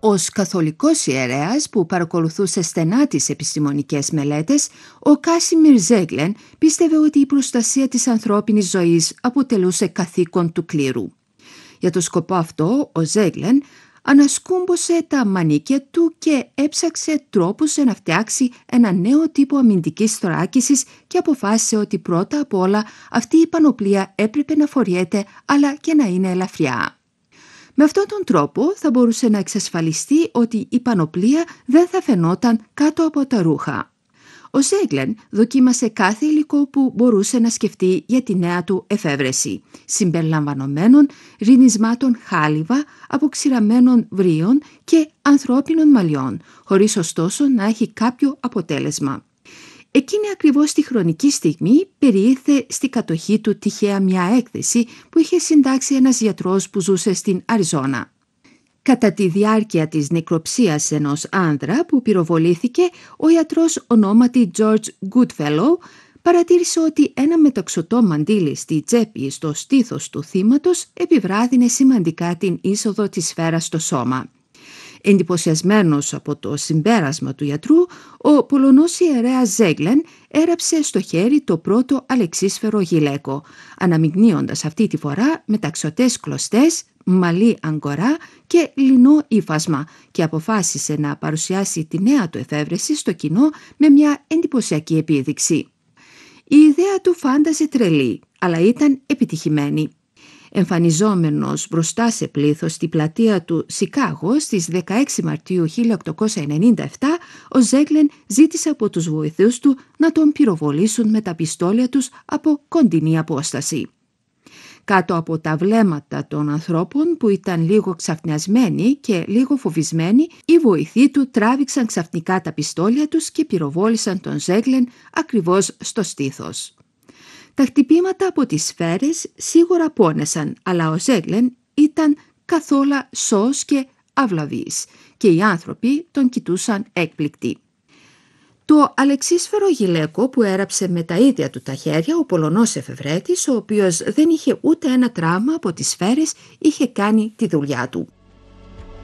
Ως καθολικός ιερέας που παρακολουθούσε στενά τις επιστημονικές μελέτες, ο Κάσιμιρ Ζέγκλεν πίστευε ότι η προστασία της ανθρώπινης ζωής αποτελούσε καθήκον του κλήρου. Για το σκοπό αυτό, ο Ζέγκλεν ανασκούμπωσε τα μανίκια του και έψαξε τρόπους να φτιάξει ένα νέο τύπο αμυντικής θωράκισης και αποφάσισε ότι πρώτα απ' όλα αυτή η πανοπλία έπρεπε να φοριέται αλλά και να είναι ελαφριά. Με αυτόν τον τρόπο θα μπορούσε να εξασφαλιστεί ότι η πανοπλία δεν θα φαινόταν κάτω από τα ρούχα. Ο Ζέγκλεν δοκίμασε κάθε υλικό που μπορούσε να σκεφτεί για τη νέα του εφεύρεση, συμπεριλαμβανομένων ρινισμάτων χάλιβα, αποξηραμένων βρίων και ανθρώπινων μαλλιών, χωρίς ωστόσο να έχει κάποιο αποτέλεσμα. Εκείνη ακριβώς τη χρονική στιγμή περιήλθε στη κατοχή του τυχαία μια έκθεση που είχε συντάξει ένας γιατρός που ζούσε στην Αριζόνα. Κατά τη διάρκεια της νεκροψίας ενός άνδρα που πυροβολήθηκε, ο ιατρός ονόματι George Goodfellow παρατήρησε ότι ένα μεταξωτό μαντίλι στη τσέπη στο στήθος του θύματος επιβράδυνε σημαντικά την είσοδο της σφαίρας στο σώμα. Εντυπωσιασμένος από το συμπέρασμα του γιατρού, ο Πολωνός ιερέας Ζέγκλεν έραψε στο χέρι το πρώτο αλεξίσφαιρο γυλαίκο, αναμειγνύοντας αυτή τη φορά μεταξωτές κλωστές, μαλλί αγκορά και λινό ύφασμα και αποφάσισε να παρουσιάσει τη νέα του εφεύρεση στο κοινό με μια εντυπωσιακή επίδειξη. Η ιδέα του φάνταζε τρελή, αλλά ήταν επιτυχημένη. Εμφανιζόμενος μπροστά σε πλήθος στη πλατεία του Σικάγο στις 16 Μαρτίου 1897, ο Ζέγκλεν ζήτησε από τους βοηθούς του να τον πυροβολήσουν με τα πιστόλια τους από κοντινή απόσταση. Κάτω από τα βλέμματα των ανθρώπων που ήταν λίγο ξαφνιασμένοι και λίγο φοβισμένοι, οι βοηθοί του τράβηξαν ξαφνικά τα πιστόλια τους και πυροβόλησαν τον Ζέγκλεν ακριβώς στο στήθος. Τα χτυπήματα από τις σφαίρες σίγουρα πόνεσαν, αλλά ο Ζέγκλεν ήταν καθόλου σώος και αυλαβής και οι άνθρωποι τον κοιτούσαν έκπληκτοι. Το αλεξίσφαιρο γυλαίκο που έραψε με τα ίδια του τα χέρια ο Πολωνός εφευρέτης, ο οποίος δεν είχε ούτε ένα τραύμα από τις σφαίρες, είχε κάνει τη δουλειά του.